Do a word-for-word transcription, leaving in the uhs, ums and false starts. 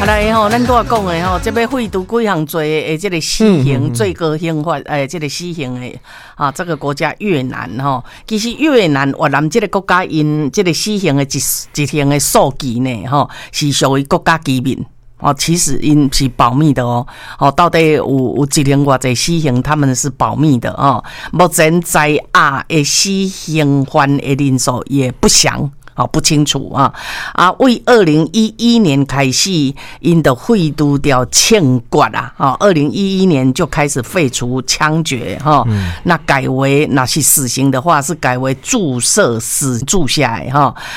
好来吼，咱拄仔讲的吼，这要废除几项罪的这个死刑最高刑法，诶，这个死刑的啊，这个国家越南吼，其实越南越南这个国家因这个死刑的一一项的数据呢，吼是属于国家机密。哦，其实因是保密的哦。哦，到底有有一年偌济死刑，他们是保密的哦。目前在押的死刑犯的人数也不详。哦，不清楚啊啊！为二零一一年开始，因的废除掉枪决啊，啊，二零一一年就开始废除枪决哈、嗯，那改为那是死刑的话，是改为注射死注下来哈。